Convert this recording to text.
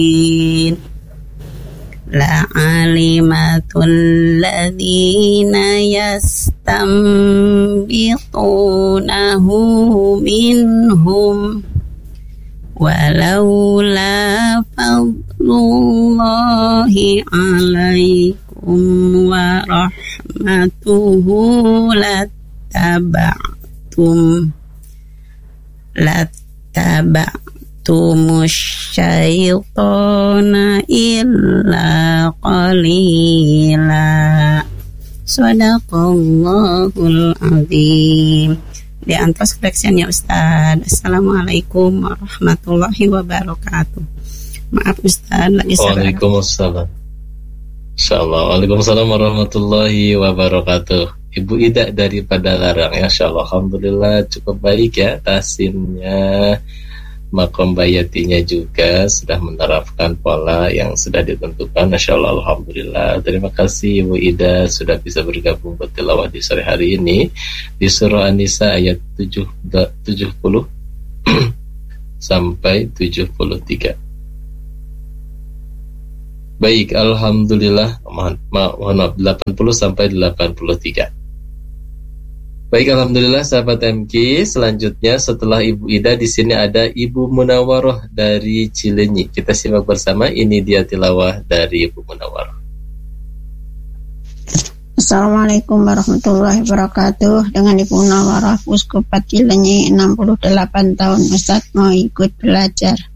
لعلمت الذين يستنبطونه منهم ولولا فضل الله عليكم ورحمته لاتبعتم الشيطان إلا قليلا. Sadaqallahul azim. Di antos koleksinya Ustaz. Assalamualaikum warahmatullahi wabarakatuh. Maaf Ustaz, lagi Waalaikumsalam. Insyaallah. Waalaikumsalam warahmatullahi wabarakatuh. Ibu Ida dari Padalarang, ya insyaallah. Alhamdulillah cukup baik ya tasimnya. Makom bayatinya juga sudah menerapkan pola yang sudah ditentukan. Insyaallah, alhamdulillah. Terima kasih Ibu Ida sudah bisa bergabung bertilawah di sore hari ini di surah An-Nisa ayat 70 sampai 73. Baik, alhamdulillah. Mohon maaf 80 sampai 83. Baik, alhamdulillah sahabat MK. Selanjutnya setelah Ibu Ida di sini ada Ibu Munawaroh dari Cilenyi. Kita simak bersama, ini dia tilawah dari Ibu Munawaroh. Assalamualaikum warahmatullahi wabarakatuh. Dengan Ibu Munawaroh, Uskup Cilenyi, 68 tahun. Ustaz mau ikut belajar.